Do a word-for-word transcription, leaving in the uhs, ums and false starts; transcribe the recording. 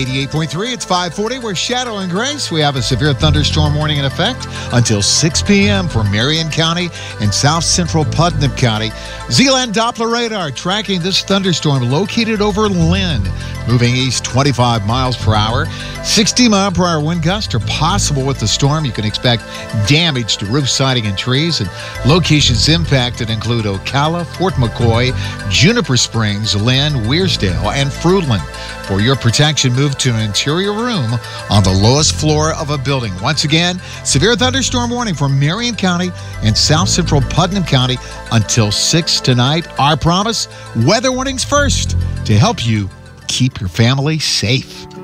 eighty-eight point three, it's five forty. We're Shadow and Grace. We have a severe thunderstorm warning in effect until six p.m. for Marion County and south central Putnam County. Z-Land Doppler radar tracking this thunderstorm located over Lynn, moving east twenty-five miles per hour. sixty mile per hour wind gusts are possible with the storm. You can expect damage to roof siding and trees, and locations impacted include Ocala, Fort McCoy, Juniper Springs, Lynn, Weirsdale, and Fruitland. For your protection, move to an interior room on the lowest floor of a building. Once again, severe thunderstorm warning for Marion County and south central Putnam County until six tonight. Our promise, weather warnings first to help you keep your family safe.